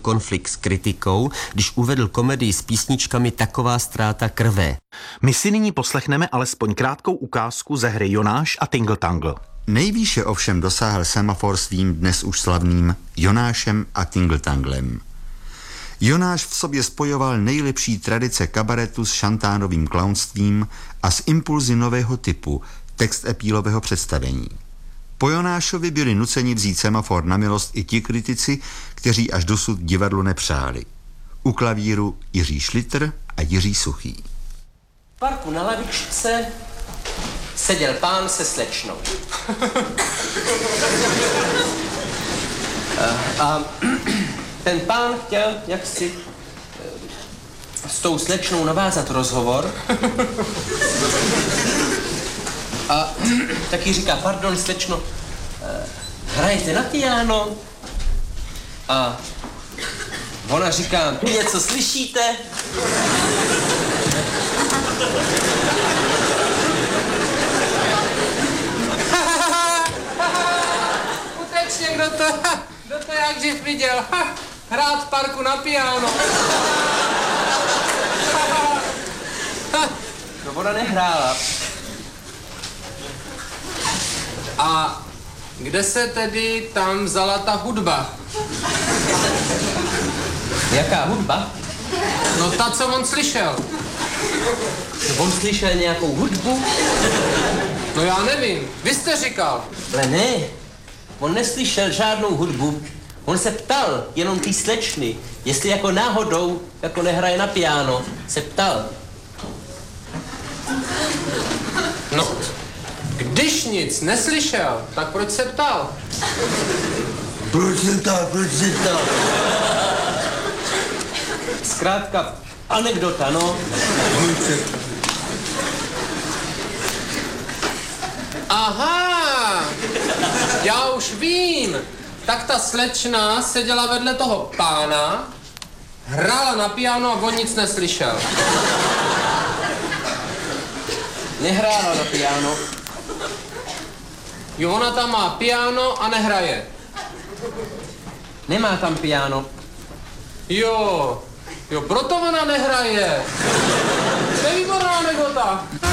konflikt s kritikou, když uvedl komedii s písničkami Taková ztráta krve. My si nyní poslechneme alespoň krátkou ukázku ze hry Jonáš a Tingle Tangle. Nejvýše ovšem dosáhl Semafor svým dnes už slavným Jonášem a Tingle Tanglem. Jonáš v sobě spojoval nejlepší tradice kabaretu s šantánovým klaunstvím a s impulzy nového typu, text epílového představení. Po Jonášovi byli nuceni vzít Semafor na milost i ti kritici, kteří až dosud divadlu nepřáli. U klavíru Jiří Šlitr a Jiří Suchý. V parku na lavičce seděl pán se slečnou. A ten pán chtěl jaksi s tou slečnou navázat rozhovor. A taky říká, pardon, slečno, hrajete na piano? A ona říká, něco slyšíte? Skutečně, kdo to jak živ viděl? Hrát v parku na piano. No, ona nehrála. A kde se tedy tam vzala ta hudba? Jaká hudba? No ta, co on slyšel. No, on slyšel nějakou hudbu? No já nevím, vy jste říkal. Ale ne, on neslyšel žádnou hudbu. On se ptal jenom té slečny, jestli jako náhodou, jako nehraje na piano, se ptal. No, když nic neslyšel, tak proč se ptal? Proč se ptal? Zkrátka, anekdota, no. Aha, já už vím. Tak ta slečna seděla vedle toho pána, hrála na piano a on nic neslyšel. Nehrála na piano. Jo, ona tam má piano a nehraje. Nemá tam piano. Jo, proto ona nehraje. To je výborná anekdota.